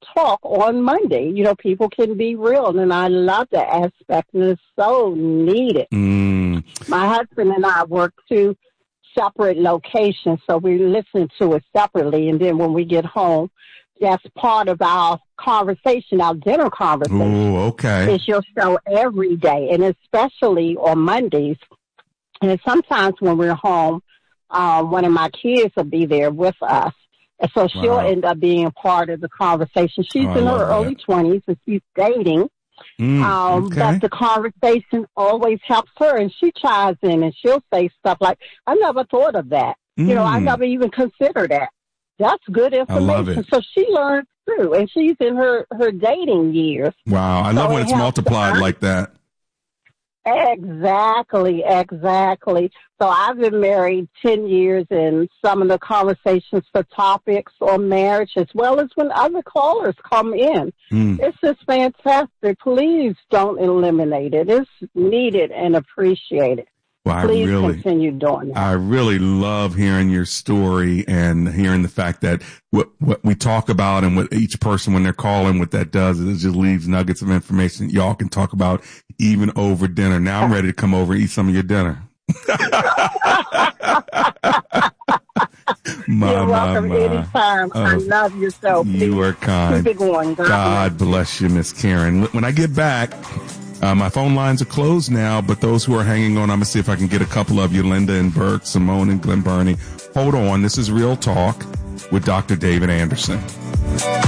talk on Monday. You know, people can be real, and I love that aspect, and it's so needed. My husband and I work two separate locations, so we listen to it separately, and then when we get home, that's part of our conversation, our dinner conversation. Oh, okay. It's your show every day, and especially on Mondays. And sometimes when we're home, one of my kids will be there with us. And so she'll end up being a part of the conversation. She's in her early 20s, and she's dating. But the conversation always helps her, and she chimes in, and she'll say stuff like, I never thought of that. You know, I never even considered that. That's good information. I love it. So she learns too, and she's in her dating years. Wow. I love when it's multiplied like that. Exactly. So I've been married 10 years, and some of the conversations for topics on marriage, as well as when other callers come in. It's just fantastic. Please don't eliminate it. It's needed and appreciated. Well, Please continue doing that. I really love hearing your story and hearing the fact that what we talk about and what each person, when they're calling, what that does is it just leaves nuggets of information that y'all can talk about even over dinner. Now I'm ready to come over and eat some of your dinner. You're welcome anytime. I love you so. You are kind. Keep it going. God bless you, Miss Karen. When I get back, my phone lines are closed now, but those who are hanging on, I'm going to see if I can get a couple of you, Linda and Burke, Simone and Glen Burnie. Hold on. This is Real Talk with Dr. David Anderson.